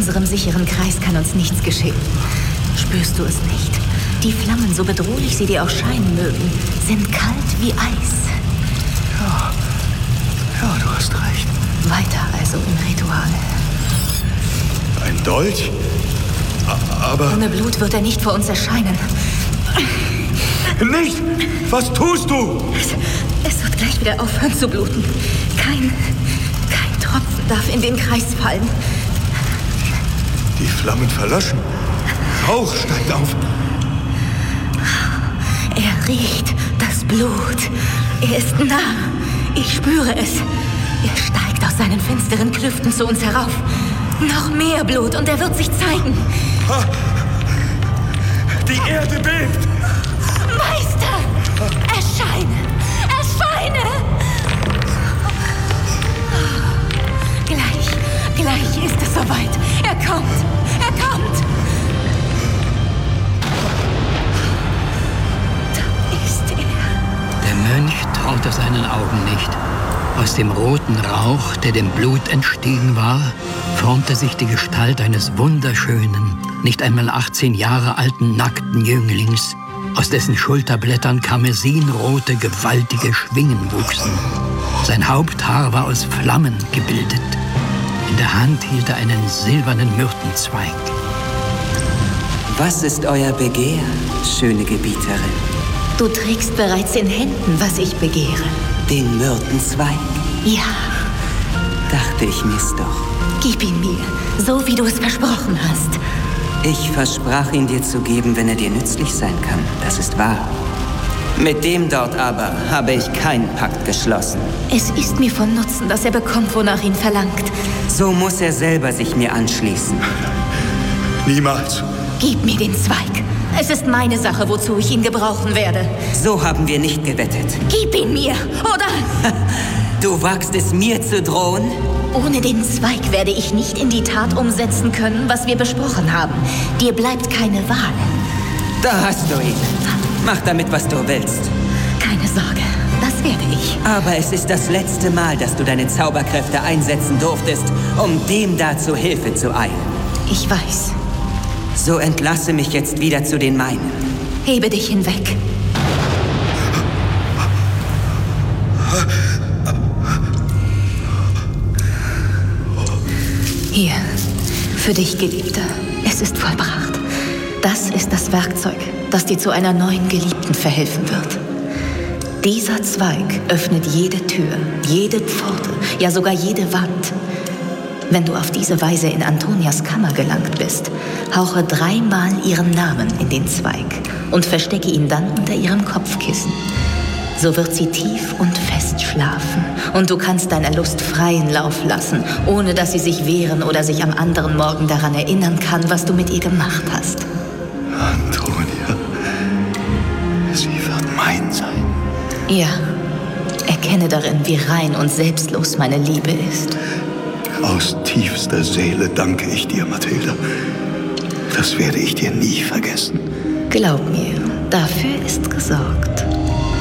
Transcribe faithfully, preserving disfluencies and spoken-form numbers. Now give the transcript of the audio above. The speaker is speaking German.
unserem sicheren Kreis kann uns nichts geschehen. Spürst du es nicht? Die Flammen, so bedrohlich sie dir auch scheinen mögen, sind kalt wie Eis. Ja, ja, du hast recht. Weiter also im Ritual. Ein Dolch? Aber... Ohne Blut wird er nicht vor uns erscheinen. Nicht! Was tust du? Es, es wird gleich wieder aufhören zu bluten. Kein, kein Tropfen darf in den Kreis fallen. Die Flammen verlöschen. Rauch steigt auf. Er riecht das Blut. Er ist nah. Ich spüre es. Er steigt aus seinen finsteren Klüften zu uns herauf. Noch mehr Blut und er wird sich zeigen. Die Erde bebt. Meister! Erscheine! Erscheine! Gleich, gleich ist es soweit. Er kommt! Er kommt! Da ist er. Der Mönch traute seinen Augen nicht. Aus dem roten Rauch, der dem Blut entstiegen war, formte sich die Gestalt eines wunderschönen, nicht einmal achtzehn Jahre alten, nackten Jünglings, aus dessen Schulterblättern karmesinrote, gewaltige Schwingen wuchsen. Sein Haupthaar war aus Flammen gebildet. In der Hand hielt er einen silbernen Myrtenzweig. Was ist euer Begehr, schöne Gebieterin? Du trägst bereits in Händen, was ich begehre. Den Myrtenzweig? Ja. Dachte ich mir's doch. Gib ihn mir, so wie du es versprochen hast. Ich versprach ihn dir zu geben, wenn er dir nützlich sein kann. Das ist wahr. Mit dem dort aber habe ich keinen Pakt geschlossen. Es ist mir von Nutzen, dass er bekommt, wonach ihn verlangt. So muss er selber sich mir anschließen. Niemals. Gib mir den Zweig. Es ist meine Sache, wozu ich ihn gebrauchen werde. So haben wir nicht gewettet. Gib ihn mir, oder? Du wagst es, mir zu drohen? Ohne den Zweig werde ich nicht in die Tat umsetzen können, was wir besprochen haben. Dir bleibt keine Wahl. Da hast du ihn. Mach damit, was du willst. Keine Sorge, das werde ich. Aber es ist das letzte Mal, dass du deine Zauberkräfte einsetzen durftest, um dem da zu Hilfe zu eilen. Ich weiß. So entlasse mich jetzt wieder zu den meinen. Hebe dich hinweg. Hier, für dich, Geliebter. Es ist vollbracht. Das ist das Werkzeug, das dir zu einer neuen Geliebten verhelfen wird. Dieser Zweig öffnet jede Tür, jede Pforte, ja sogar jede Wand. Wenn du auf diese Weise in Antonias Kammer gelangt bist, hauche dreimal ihren Namen in den Zweig und verstecke ihn dann unter ihrem Kopfkissen. So wird sie tief und fest schlafen und du kannst deiner Lust freien Lauf lassen, ohne dass sie sich wehren oder sich am anderen Morgen daran erinnern kann, was du mit ihr gemacht hast. Antonia, sie wird mein sein. Ja, erkenne darin, wie rein und selbstlos meine Liebe ist. Aus tiefster Seele danke ich dir, Mathilda. Das werde ich dir nie vergessen. Glaub mir, dafür ist gesorgt.